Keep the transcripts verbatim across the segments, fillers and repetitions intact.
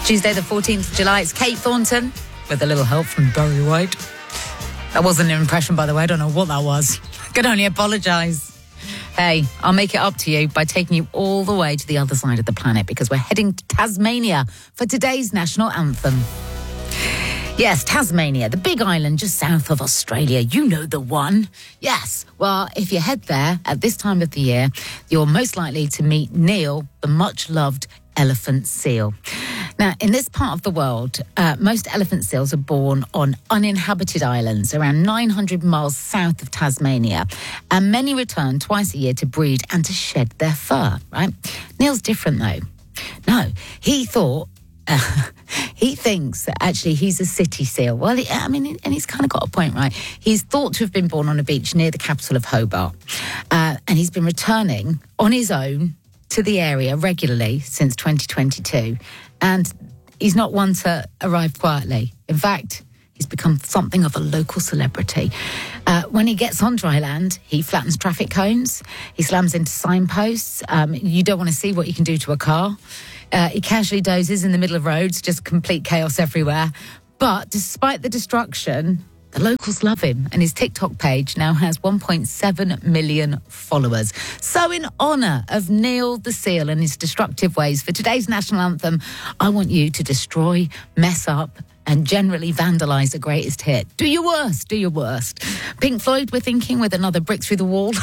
Tuesday the fourteenth of July. It's Kate Thornton with a little help from Barry White. That wasn't an impression, by the way. I don't know what that was. I can only apologise. Hey, I'll make it up to you by taking you all the way to the other side of the planet, because we're heading to Tasmania for today's national anthem. Yes, Tasmania, the big island just south of Australia. You know the one. Yes. Well, if you head there at this time of the year, you're most likely to meet Neil, the much-loved elephant seal. Now, in this part of the world, uh, most elephant seals are born on uninhabited islands around nine hundred miles south of Tasmania, and many return twice a year to breed and to shed their fur, right? Neil's different, though. No, he thought... Uh, he thinks that actually he's a city seal. Well, he, I mean, and he's kind of got a point, right? He's thought to have been born on a beach near the capital of Hobart, uh, and he's been returning on his own to the area regularly since twenty twenty-two, and he's not one to arrive quietly. In fact, he's become something of a local celebrity. Uh, when he gets on dry land, he flattens traffic cones, he slams into signposts. Um, you don't want to see what you can do to a car. Uh, he casually dozes in the middle of roads, just complete chaos everywhere. But despite the destruction, the locals love him, and his TikTok page now has one point seven million followers. So in honour of Neil the seal and his destructive ways, for today's national anthem, I want you to destroy, mess up, and generally vandalise the greatest hit. Do your worst, do your worst. Pink Floyd, we're thinking, with another brick through the wall.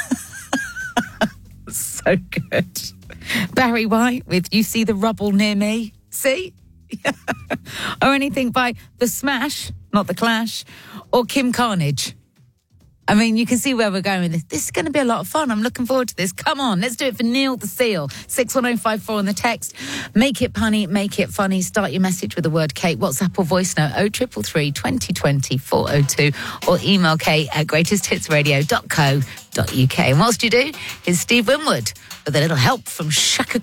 So good. Barry White with You See the Rubble Near Me. See? Or anything by The Smash, not The Clash, or Kim Carnage. I mean, you can see where we're going with this. This is going to be a lot of fun. I'm looking forward to this. Come on, let's do it for Neil the Seal. six one oh five four on the text. Make it punny, make it funny. Start your message with the word Kate. WhatsApp or voice note oh three three three, twenty twenty, four oh two, or email Kate at greatest hits radio dot co dot uk. And whilst you do, here's Steve Winwood with a little help from Shaka